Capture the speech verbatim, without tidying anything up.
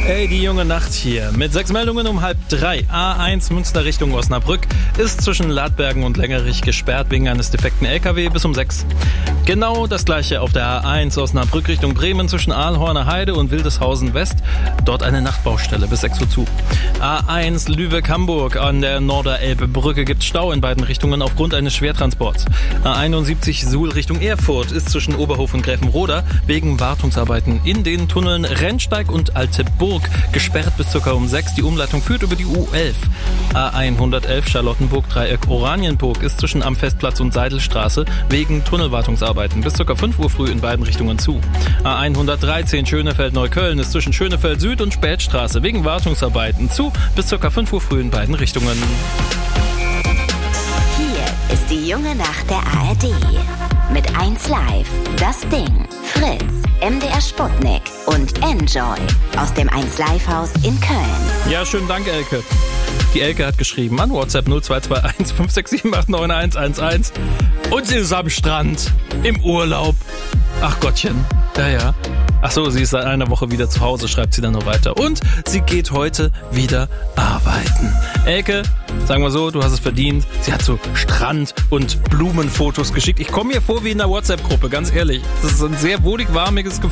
Hey, die junge Nacht hier. Mit sechs Meldungen um halb drei. A eins Münster Richtung Osnabrück ist zwischen Ladbergen und Längerich gesperrt wegen eines defekten L K W bis um sechs. Genau das gleiche auf der A eins Osnabrück Richtung Bremen zwischen Aalhorner Heide und Wildeshausen West. Dort eine Nachtbaustelle bis sechs Uhr zu. A eins Lübeck-Hamburg an der Norderelbe-Brücke gibt Stau in beiden Richtungen aufgrund eines Schwertransports. A einundsiebzig Suhl Richtung Erfurt ist zwischen Oberhof und Gräfenroda wegen Wartungsarbeiten in den Tunneln Rennsteig und Alte Burg gesperrt bis ca. um sechs. Die Umleitung führt über die U elf. A hundertelf Charlottenburg-Dreieck Oranienburg ist zwischen am Festplatz und Seidelstraße wegen Tunnelwartungsarbeiten bis ca. fünf Uhr früh in beiden Richtungen zu. A hundertdreizehn Schönefeld-Neukölln ist zwischen Schönefeld Süd und Spätstraße wegen Wartungsarbeiten zu bis ca. fünf Uhr früh in beiden Richtungen. Hier ist die junge Nacht der A R D. Mit eins Live, Das Ding, Fritz, M D R Sputnik und Enjoy aus dem eins Live Haus in Köln. Ja, schönen Dank, Elke. Die Elke hat geschrieben an WhatsApp null zwei zwei eins fünf sechs sieben acht neun eins eins eins und sie ist am Strand, im Urlaub. Ach Gottchen, ja, ja. Ach so, sie ist seit einer Woche wieder zu Hause, schreibt sie dann noch weiter. Und sie geht heute wieder arbeiten. Elke, sagen wir so, du hast es verdient. Sie hat so Strand- und Blumenfotos geschickt. Ich komme mir vor wie in einer WhatsApp-Gruppe, ganz ehrlich. Das ist ein sehr wohlig, warmiges Gefühl.